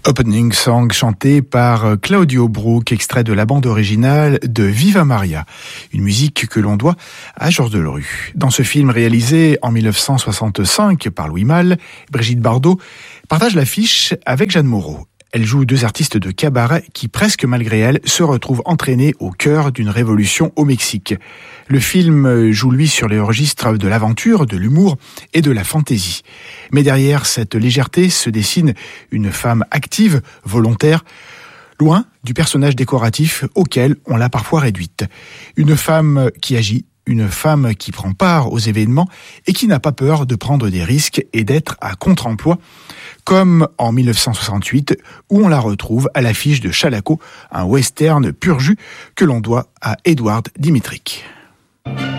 Opening Song chanté par Claudio Brook, extrait de la bande originale de Viva Maria, une musique que l'on doit à Georges Delerue. Dans ce film réalisé en 1965 par Louis Malle, Brigitte Bardot partage l'affiche avec Jeanne Moreau. Elle joue deux artistes de cabaret qui, presque malgré elle, se retrouvent entraînés au cœur d'une révolution au Mexique. Le film joue, lui, sur les registres de l'aventure, de l'humour et de la fantaisie. Mais derrière cette légèreté se dessine une femme active, volontaire, loin du personnage décoratif auquel on l'a parfois réduite. Une femme qui agit, une femme qui prend part aux événements et qui n'a pas peur de prendre des risques et d'être à contre-emploi, comme en 1968, où on la retrouve à l'affiche de Chalaco, un western pur jus que l'on doit à Edward Dmytryk.